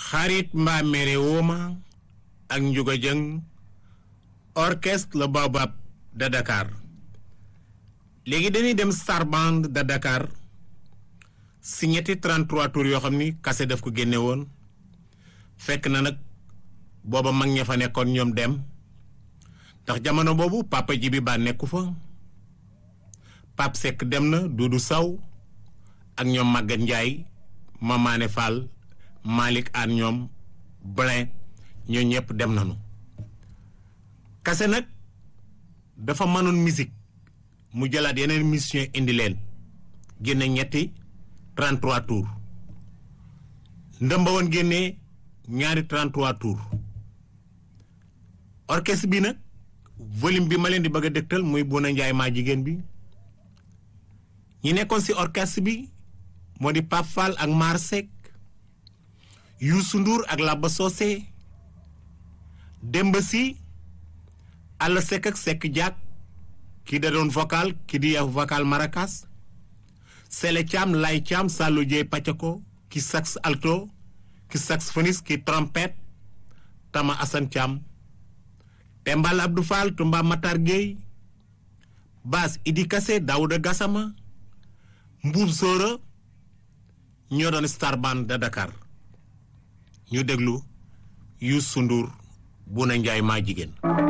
xarit mbaa mere wooma ak Ndiouga Dieng orchestre le Baobab de Dakar léegi dañuy dem Star Band de Dakar si ñetti 33 tours yoo xam ni kase daf ko génne woon fekk na nag booba mag ña fa nekkoon ñoom dem ndax jamono boobu Papa Djibi Ba nekku fa Pape Seck dem na Doudou Saw ak ñoom Maguette Ndiaye Mamane Fall Malick Anne ñoom Blin ñoo ñëpp dem nañu kase nag dafa mënoon musique mu jëlaat yeneen mission indi leen génne ñetti 33 tours ndëmba woon génne ñaari 33 tours orchestre bi nag volume bi ma leen di bëgg a dëgtal muy Bouna Ndiaye maa jigéen bi ñi nekkoon ci orchestre bi moo di Pape Fall ak Mar Seck Youssou Ndour ak Laba Socé Demba Sy Alla Seck ak Seck Diak kii da doon vocal kii di vocal maracas Sele Thiam Lay Thiam Sallou Dieye Pacako ki sax alto ki saxophoniste ki trompette Tama Assane Thiam Tembal Abdou Fall Tumba Matar Gueye basse Idi Kassé Daouda Gassama Mbuub Sora ñoo doon Star Band de Dakar ñu déglu Youssou Ndour Bouna Ndiaye maa jigéen